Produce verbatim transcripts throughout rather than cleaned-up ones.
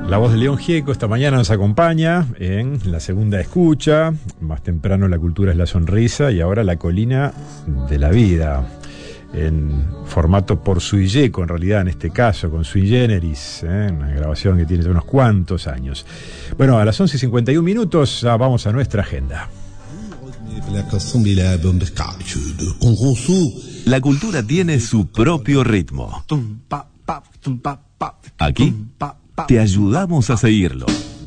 La voz de León Gieco esta mañana nos acompaña en la segunda escucha. Más temprano la cultura es la sonrisa y ahora la colina de la vida. En formato por sui Gieco, en realidad en este caso, con sui generis, ¿eh? Una grabación que tiene unos cuantos años. Bueno, a las once y cincuenta y un minutos ya vamos a nuestra agenda. La cultura tiene su propio ritmo. Aquí te ayudamos a seguirlo.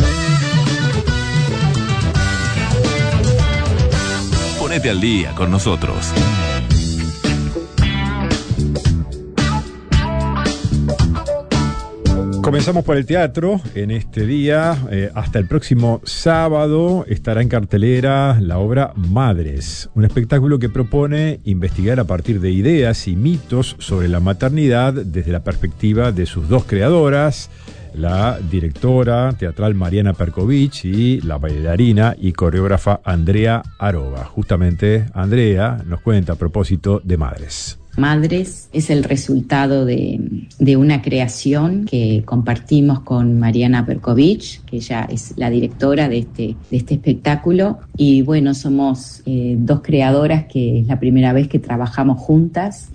Ponete al día con nosotros. Comenzamos por el teatro en este día. Eh, hasta el próximo sábado estará en cartelera la obra Madres, un espectáculo que propone investigar a partir de ideas y mitos sobre la maternidad desde la perspectiva de sus dos creadoras, la directora teatral Mariana Perkovich y la bailarina y coreógrafa Andrea Aroba. Justamente Andrea nos cuenta a propósito de Madres. Madres es el resultado de, de una creación que compartimos con Mariana Perkovich, que ella es la directora de este, de este espectáculo. Y bueno, somos eh, dos creadoras que es la primera vez que trabajamos juntas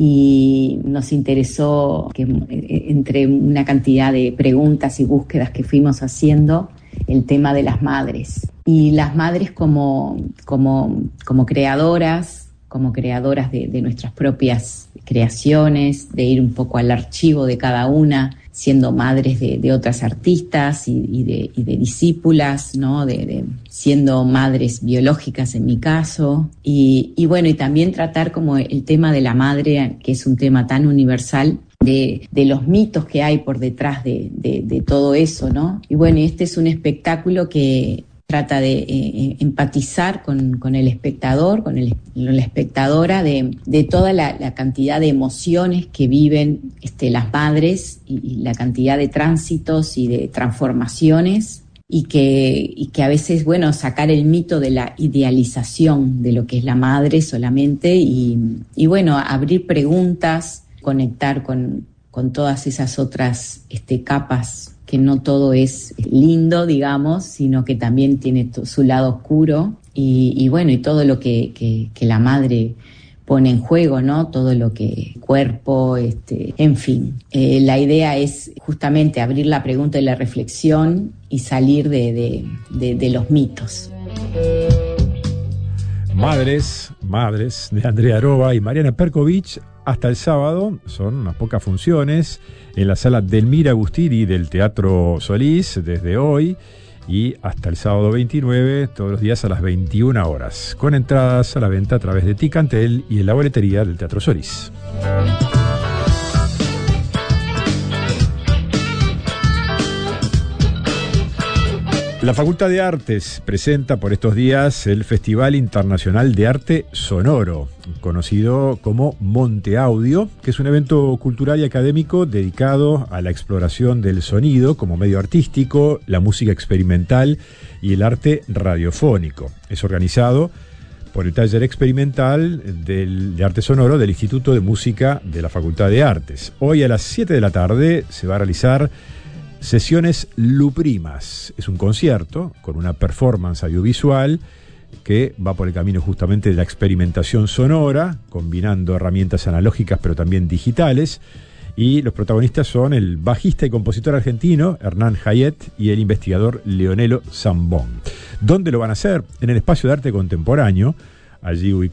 y nos interesó que eh, entre una cantidad de preguntas y búsquedas que fuimos haciendo, el tema de las madres. Y las madres como, como, como creadoras, como creadoras de, de nuestras propias creaciones, de ir un poco al archivo de cada una, siendo madres de, de otras artistas y, y, de, y de discípulas, ¿no? De, de, siendo madres biológicas en mi caso. Y, y bueno, y también tratar como el tema de la madre, que es un tema tan universal, de, de los mitos que hay por detrás de, de, de todo eso, ¿no? Y bueno, este es un espectáculo que trata de eh, empatizar con, con el espectador, con el, la espectadora, de, de toda la, la cantidad de emociones que viven este, las madres y, y la cantidad de tránsitos y de transformaciones y que, y que a veces, bueno, sacar el mito de la idealización de lo que es la madre solamente y, y bueno, abrir preguntas, conectar con, con todas esas otras este, capas, que no todo es lindo, digamos, sino que también tiene to- su lado oscuro y, y bueno, y todo lo que, que, que la madre pone en juego, ¿no? Todo lo que cuerpo, este, en fin. Eh, la idea es justamente abrir la pregunta y la reflexión y salir de, de, de, de los mitos. Madres, Madres de Andrea Aroba y Mariana Perkovich. Hasta el sábado, son unas pocas funciones en la sala Delmira Agustini del Teatro Solís desde hoy y hasta el sábado veintinueve, todos los días a las veintiuna horas, con entradas a la venta a través de Ticantel y en la boletería del Teatro Solís. La Facultad de Artes presenta por estos días el Festival Internacional de Arte Sonoro, conocido como Monte Audio, que es un evento cultural y académico dedicado a la exploración del sonido como medio artístico, la música experimental y el arte radiofónico. Es organizado por el Taller Experimental del, de Arte Sonoro del Instituto de Música de la Facultad de Artes. Hoy a las siete de la tarde se va a realizar Sesiones Luprimas. Es un concierto con una performance audiovisual que va por el camino justamente de la experimentación sonora, combinando herramientas analógicas pero también digitales. Y los protagonistas son el bajista y compositor argentino Hernán Hayet y el investigador Leonelo Zambón. ¿Dónde lo van a hacer? En el Espacio de Arte Contemporáneo, allí ubicado